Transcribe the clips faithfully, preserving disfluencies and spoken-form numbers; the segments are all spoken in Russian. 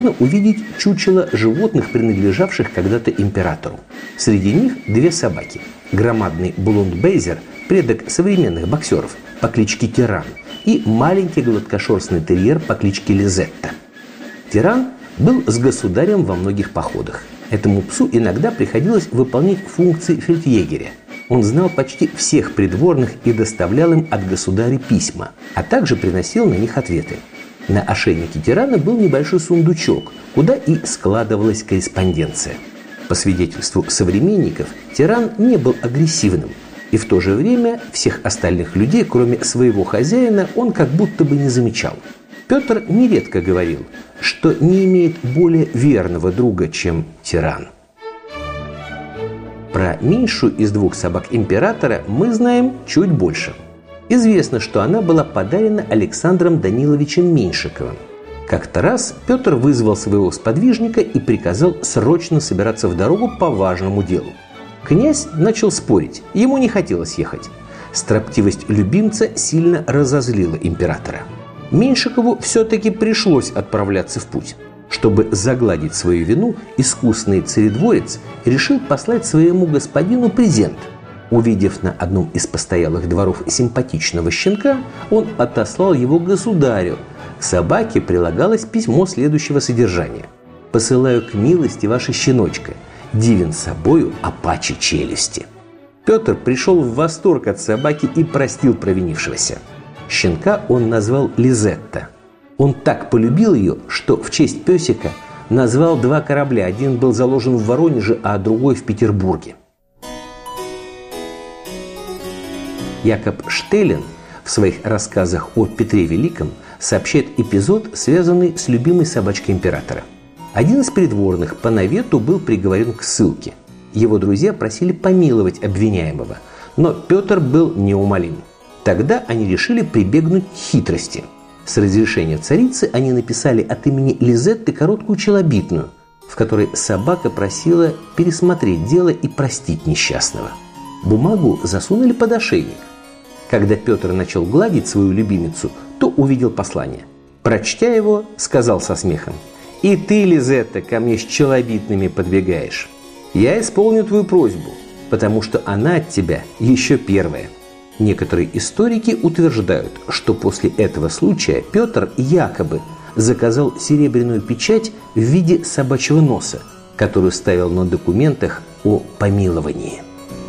увидеть чучело животных, принадлежавших когда-то императору. Среди них две собаки. Громадный блондбейзер, предок современных боксеров, по кличке Тиран, и маленький гладкошерстный терьер по кличке Лизетта. Тиран был с государем во многих походах. Этому псу иногда приходилось выполнять функции фельдъегеря. Он знал почти всех придворных и доставлял им от государя письма, а также приносил на них ответы. На ошейнике Тирана был небольшой сундучок, куда и складывалась корреспонденция. По свидетельству современников, Тиран не был агрессивным, и в то же время всех остальных людей, кроме своего хозяина, он как будто бы не замечал. Петр нередко говорил, что не имеет более верного друга, чем Тиран. Про меньшую из двух собак императора мы знаем чуть больше. Известно, что она была подарена Александром Даниловичем Меньшиковым. Как-то раз Петр вызвал своего сподвижника и приказал срочно собираться в дорогу по важному делу. Князь начал спорить, ему не хотелось ехать. Строптивость любимца сильно разозлила императора. Меньшикову все-таки пришлось отправляться в путь. Чтобы загладить свою вину, искусный царедворец решил послать своему господину презент. Увидев на одном из постоялых дворов симпатичного щенка, он отослал его государю. К собаке прилагалось письмо следующего содержания: «Посылаю к милости ваша щеночка, дивен собою опачьи челюсти». Петр пришел в восторг от собаки и простил провинившегося. Щенка он назвал Лизетта. Он так полюбил ее, что в честь песика назвал два корабля. Один был заложен в Воронеже, а другой в Петербурге. Якоб Штеллен в своих рассказах о Петре Великом сообщает эпизод, связанный с любимой собачкой императора. Один из придворных по навету был приговорен к ссылке. Его друзья просили помиловать обвиняемого, но Петр был неумолим. Тогда они решили прибегнуть к хитрости. С разрешения царицы они написали от имени Лизетты короткую челобитную, в которой собака просила пересмотреть дело и простить несчастного. Бумагу засунули под ошейник. Когда Петр начал гладить свою любимицу, то увидел послание. Прочтя его, сказал со смехом: «И ты, Лизетта, ко мне с челобитными подбегаешь. Я исполню твою просьбу, потому что она от тебя еще первая». Некоторые историки утверждают, что после этого случая Петр якобы заказал серебряную печать в виде собачьего носа, которую ставил на документах о помиловании.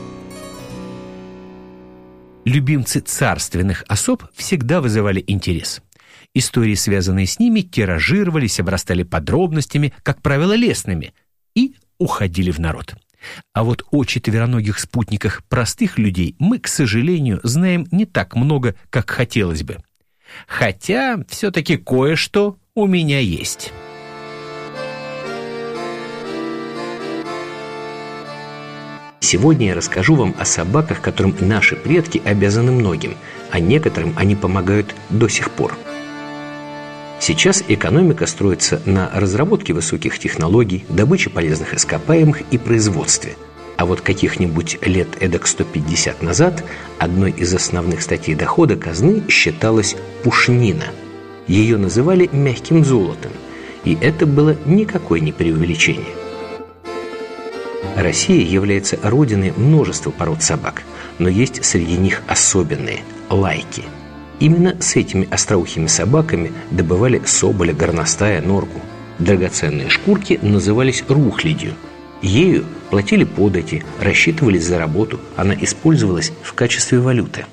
Любимцы царственных особ всегда вызывали интерес. Истории, связанные с ними, тиражировались, обрастали подробностями, как правило, лестными, и уходили в народ. А вот о четвероногих спутниках простых людей мы, к сожалению, знаем не так много, как хотелось бы. Хотя все-таки кое-что у меня есть. Сегодня я расскажу вам о собаках, которым наши предки обязаны многим, а некоторым они помогают до сих пор. Сейчас экономика строится на разработке высоких технологий, добыче полезных ископаемых и производстве. А вот каких-нибудь лет эдак сто пятьдесят назад одной из основных статей дохода казны считалась пушнина. Ее называли мягким золотом, и это было никакое не преувеличение. Россия является родиной множества пород собак, но есть среди них особенные – лайки. Именно с этими остроухими собаками добывали соболя, горностая, норку. Драгоценные шкурки назывались рухлядью. Ею платили подати, рассчитывались за работу, она использовалась в качестве валюты.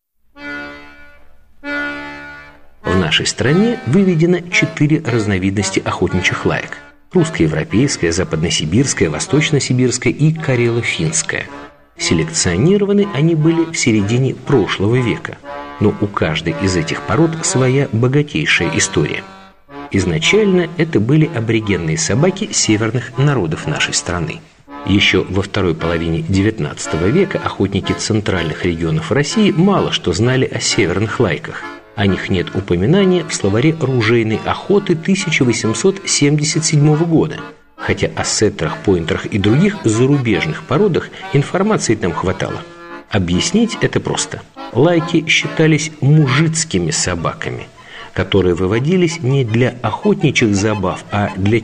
В нашей стране выведено четыре разновидности охотничьих лаек: русско-европейская, западносибирская, восточно-сибирская и карело-финская. Селекционированы они были в середине прошлого века, но у каждой из этих пород своя богатейшая история. Изначально это были аборигенные собаки северных народов нашей страны. Еще во второй половине девятнадцатого века охотники центральных регионов России мало что знали о северных лайках. О них нет упоминания в словаре ружейной охоты тысяча восемьсот семьдесят седьмого года. Хотя о сеттерах, пойнтерах и других зарубежных породах информации там хватало. Объяснить это просто. Лайки считались мужицкими собаками. которые выводились не для охотничьих забав, а для